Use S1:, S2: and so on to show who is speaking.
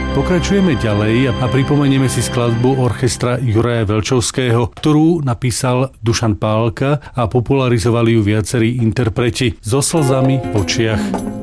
S1: Pokračujeme ďalej a pripomenieme si skladbu orchestra Juraja Velčovského, ktorú napísal Dušan Pálka a popularizovali ju viacerí interpreti. So slzami v očiach.